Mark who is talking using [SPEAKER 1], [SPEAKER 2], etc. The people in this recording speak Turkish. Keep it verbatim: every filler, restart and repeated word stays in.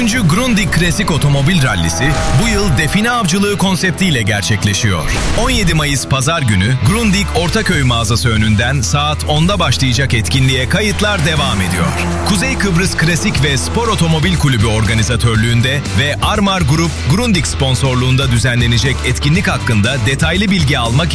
[SPEAKER 1] dördüncü Grundig Klasik Otomobil Rallisi bu yıl define avcılığı konseptiyle gerçekleşiyor. on yedi Mayıs Pazar günü Grundig Ortaköy mağazası önünden saat onda başlayacak etkinliğe kayıtlar devam ediyor. Kuzey Kıbrıs Klasik ve Spor Otomobil Kulübü organizatörlüğünde ve Armar Grup Grundig sponsorluğunda düzenlenecek etkinlik hakkında detaylı bilgi almak için